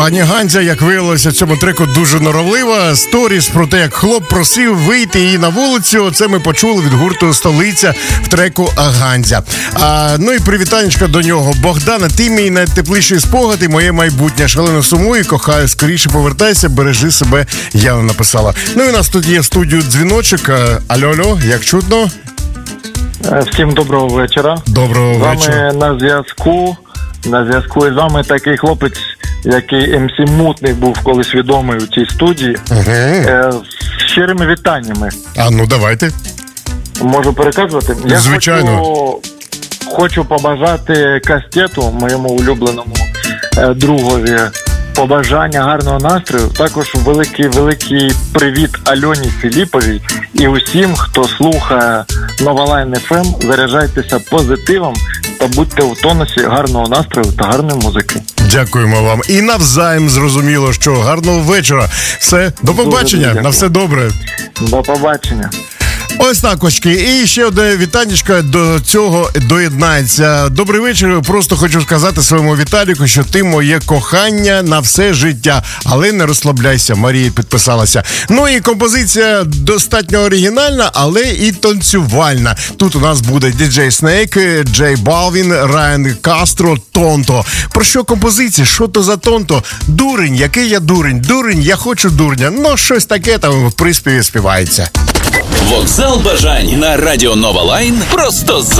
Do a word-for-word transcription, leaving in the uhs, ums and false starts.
Пані Ганзя, як виявилося, цьому треку дуже норовлива. Сторіс про те, як хлоп просив вийти її на вулицю, це ми почули від гурту «Столиця» в треку «Ганзя». А, ну і привітанечка до нього. Богдана, ти мій найтепліший спогад і моє майбутнє. Шалено сумую, кохаю, скоріше повертайся, бережи себе, Яна написала. Ну і у нас тут є в студію дзвіночок. Алло-алло, як чутно? Всім доброго вечора. Доброго вечора. З вами на зв'язку, на зв'язку із вами такий хлопець, який ем сі Мутний був колись відомий у цій студії. Угу. Е, з щирими вітаннями. А ну давайте. Можу переказувати? Я Звичайно. Хочу, хочу побажати Кастету, моєму улюбленому е, другові, побажання гарного настрою. Також великий-великий привіт Альоні Філіповій і усім, хто слухає Новалайн еф ем. Заряджайтеся позитивом та будьте у тонусі, гарного настрою та гарної музики. Дякуємо вам. І навзаєм зрозуміло, що гарного вечора. Все, до побачення. На все добре. До побачення. Ось так, очки. І ще одне вітанечко до цього доєднається. Добрий вечір. Просто хочу сказати своєму Віталіку, що ти моє кохання на все життя. Але не розслабляйся, Марія підписалася. Ну і композиція достатньо оригінальна, але і танцювальна. Тут у нас буде діджей Снейк, Джей Балвін, Райан Кастро, Тонто. Про що композиція? Що то за Тонто? Дурень, який я дурень? Дурень, я хочу дурня. Ну, щось таке там в приспіві співається. Вокзал бажань на радіо Новалайн просто за.